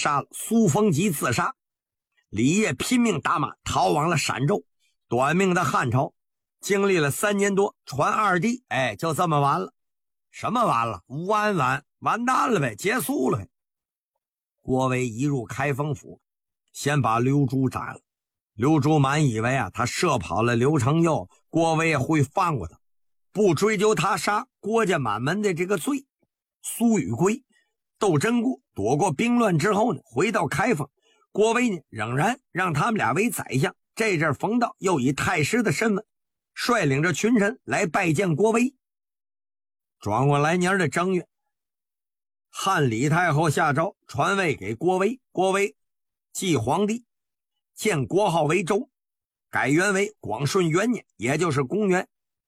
杀了苏逢吉自杀。李业拼命打马逃往了陕州。短命的汉朝经历了3年多，传二帝，就这么完了。什么完了？完蛋了呗，结束了呗。郭威一入开封府，先把刘珠斩了。刘珠满以为他射跑了刘承佑，郭威会放过他，不追究他杀郭家满门的这个罪。苏宇圭、窦真固躲过兵乱之后呢，回到开封。郭威呢，仍然让他们俩为宰相。这阵冯道又以太师的身份，率领着群臣来拜见郭威。转过来年的正月，汉李太后下诏传位给郭威，郭威继皇帝，建国号为周，改元为广顺元年，也就是公元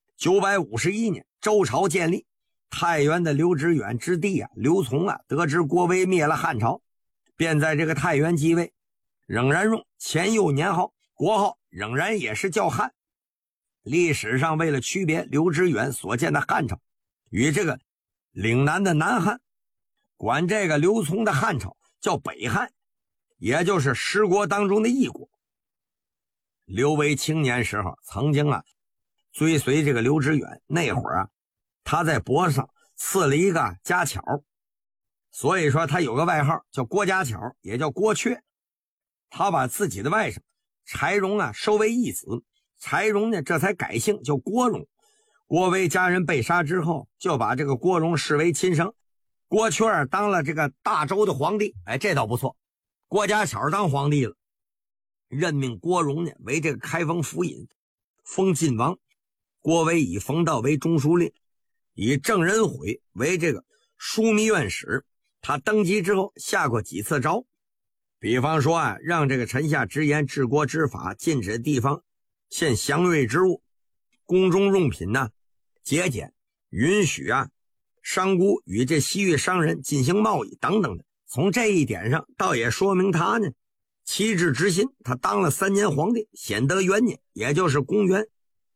951年，周朝建立。太原的刘知远之弟刘琮得知郭威灭了汉朝，便在这个太原继位，仍然用前右年号，国号仍然也是叫汉。历史上为了区别刘知远所建的汉朝与这个岭南的南汉，管这个刘琮的汉朝叫北汉，也就是十国当中的一国。刘维青年时候曾经追随这个刘知远，那会儿他在脖子上刺了一个家巧，所以说他有个外号叫郭家巧，也叫郭雀。他把自己的外甥柴荣收为义子，柴荣呢这才改姓叫郭荣。郭威家人被杀之后，就把这个郭荣视为亲生。郭雀当了这个大周的皇帝，这倒不错。郭家巧当皇帝了，任命郭荣呢为这个开封府尹，封晋王。郭威以冯道为中书令，以郑仁悔为这个枢密院使。他登基之后下过几次诏，比方说让这个臣下直言治国之法，禁止地方献祥瑞之物，宫中用品节俭，允许商贾与这西域商人进行贸易等等的。从这一点上倒也说明他呢旗帜之心。他当了3年皇帝，显德元年，也就是公元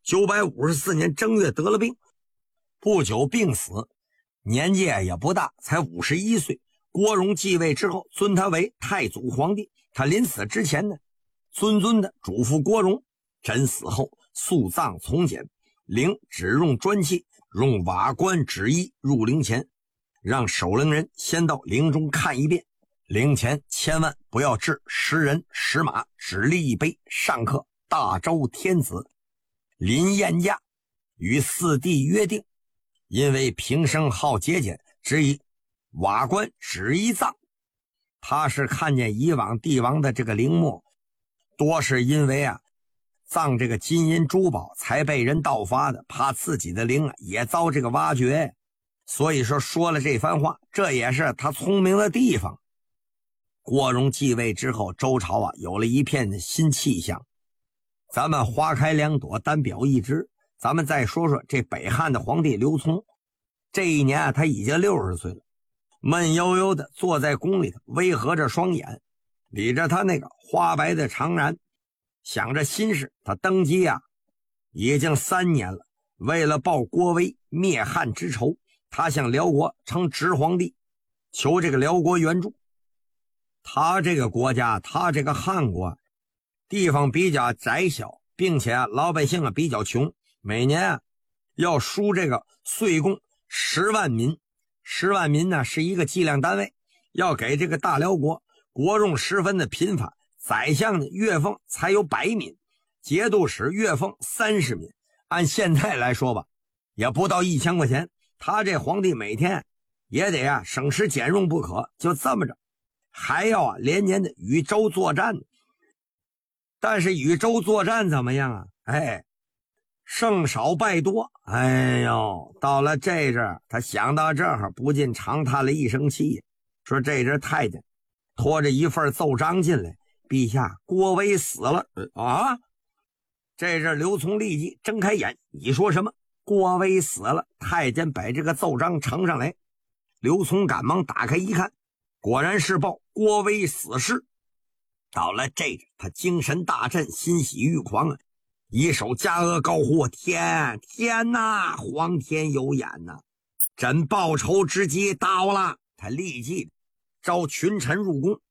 954年正月得了病，不久病死，年纪也不大，才51岁。郭荣继位之后，尊他为太祖皇帝。他临死之前呢，谆的嘱咐郭荣，朕死后肃葬从简，陵只用砖器，用瓦棺纸衣入陵前，让守陵人先到陵中看一遍，陵前千万不要置10人10马，只立一碑，上刻大周天子临宴驾，与四帝约定，因为平生好节俭，只以瓦棺纸衣葬。他是看见以往帝王的这个陵墓多是因为葬这个金银珠宝才被人盗伐的，怕自己的陵也遭这个挖掘，所以说了这番话，这也是他聪明的地方。郭荣继位之后，周朝有了一片新气象。咱们花开两朵，单表一枝。咱们再说说这北汉的皇帝刘琮，这一年他已经60岁了，闷悠悠的坐在宫里头，微合着双眼，理着他那个花白的长髯，想着心事。他登基已经3年了，为了报郭威灭汉之仇，他向辽国称直皇帝，求这个辽国援助。他这个国家，他这个汉国地方比较窄小，并且老百姓比较穷，每年要输这个岁贡10万民。10万民呢是一个计量单位，要给这个大辽国国用十分的贫乏。宰相呢月俸才有100民，节度使月俸30民，按现在来说吧，也不到1000块钱。他这皇帝每天也得省吃俭用不可，就这么着，还要连年的与周作战。但是与周作战怎么样胜少败多。到了这阵他想到这儿，不禁长叹了一声气，说这阵太监拖着一份奏章进来，陛下，郭威死了。这阵刘琮立即睁开眼，你说什么？郭威死了。太监把这个奏章呈上来，刘琮赶忙打开一看，果然是报郭威死事。到了这阵他精神大振，欣喜欲狂一手加额高呼，天哪，皇天有眼呐，朕报仇之机到了。他立即召群臣入宫，